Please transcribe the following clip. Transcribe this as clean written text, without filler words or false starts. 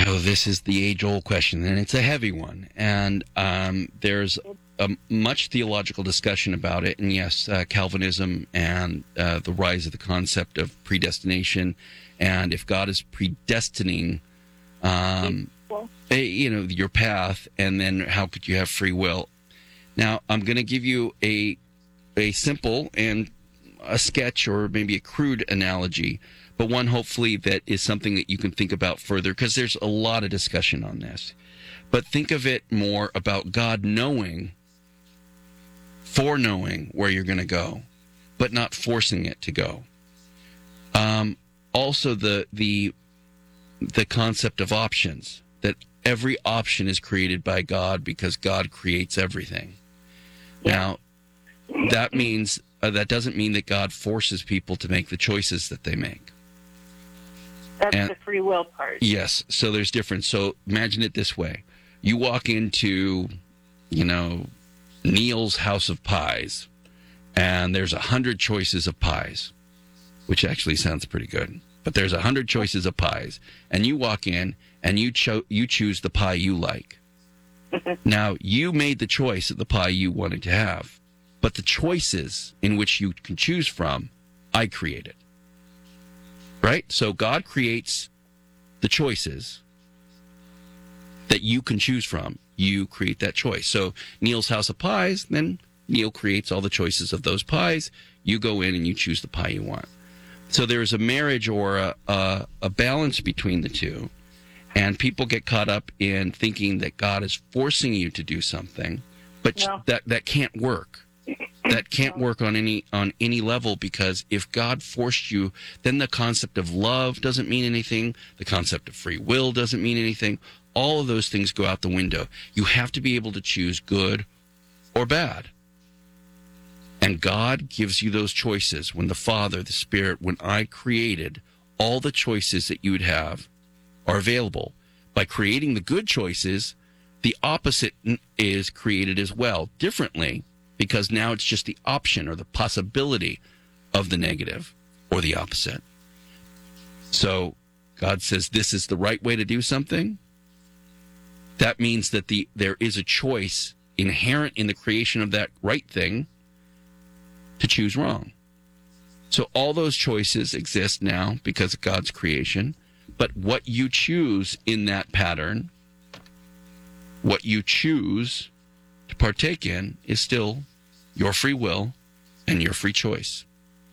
Oh, this is the age-old question, and it's a heavy one. And there's a much theological discussion about it. And yes, Calvinism and the rise of the concept of predestination, and if God is predestining, your path, and then how could you have free will? Now, I'm going to give you a simple and a sketch or maybe a crude analogy, but one hopefully that is something that you can think about further, because there's a lot of discussion on this. But think of it more about God foreknowing where you're going to go, but not forcing it to go. Also, the concept of options, that every option is created by God because God creates everything. Now, that means that doesn't mean that God forces people to make the choices that they make. That's the free will part. Yes, so there's difference. So imagine it this way. You walk into, Neil's House of Pies, and there's 100 choices of pies, which actually sounds pretty good. But there's 100 choices of pies, and you walk in, and you choose the pie you like. Now, you made the choice of the pie you wanted to have, but the choices in which you can choose from, I created. Right? So God creates the choices that you can choose from. You create that choice. So Neil's House of Pies, then Neil creates all the choices of those pies. You go in and you choose the pie you want. So there's a marriage or a balance between the two. And people get caught up in thinking that God is forcing you to do something, but that can't work. That can't work on any level, because if God forced you, then the concept of love doesn't mean anything. The concept of free will doesn't mean anything. All of those things go out the window. You have to be able to choose good or bad. And God gives you those choices. When the Father, the Spirit, when I created, all the choices that you would have are available. By creating the good choices, the opposite is created as well, differently, because now it's just the option or the possibility of the negative or the opposite. So God says this is the right way to do something. That means that there is a choice inherent in the creation of that right thing to choose wrong. So all those choices exist now because of God's creation. But what you choose in that pattern, what you choose to partake in, is still your free will and your free choice.